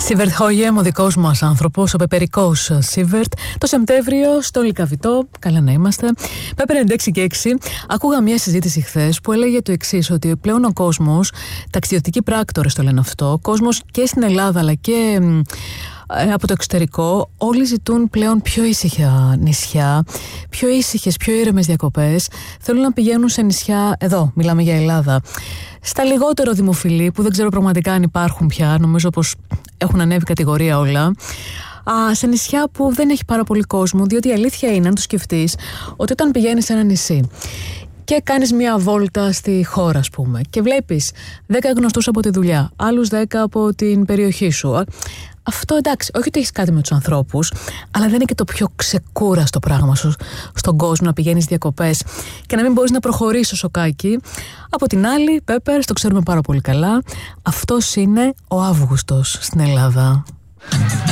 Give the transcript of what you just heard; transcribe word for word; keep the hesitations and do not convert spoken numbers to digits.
Σίβερτ Χόγεμ, ο δικός μας άνθρωπος, ο πεπερικός Σίβερτ, το Σεπτέμβριο στο Λυκαβητό. Καλά να είμαστε. Πέπερ ενενήντα έξι και έξι. Ακούγα μια συζήτηση χθες που έλεγε το εξής, ότι πλέον ο κόσμος, ταξιδιωτικοί πράκτορες το λένε αυτό, ο κόσμος και στην Ελλάδα αλλά και από το εξωτερικό, όλοι ζητούν πλέον πιο ήσυχα νησιά, πιο ήσυχες, πιο ήρεμες διακοπές. Θέλουν να πηγαίνουν σε νησιά, εδώ μιλάμε για Ελλάδα, στα λιγότερο δημοφιλή, που δεν ξέρω πραγματικά αν υπάρχουν πια, νομίζω πως έχουν ανέβει κατηγορία όλα. Α, σε νησιά που δεν έχει πάρα πολύ κόσμο, διότι η αλήθεια είναι, αν το σκεφτείς, ότι όταν πηγαίνεις σε ένα νησί και κάνεις μια βόλτα στη χώρα, ας πούμε, και βλέπεις δέκα γνωστούς από τη δουλειά, άλλους δέκα από την περιοχή σου. Αυτό εντάξει, όχι ότι έχεις κάτι με τους ανθρώπους, αλλά δεν είναι και το πιο ξεκούραστο πράγμα σου στον κόσμο να πηγαίνεις διακοπές και να μην μπορείς να προχωρήσεις σοκάκι. Από την άλλη, Πέπερ, το ξέρουμε πάρα πολύ καλά, αυτός είναι ο Αύγουστος στην Ελλάδα.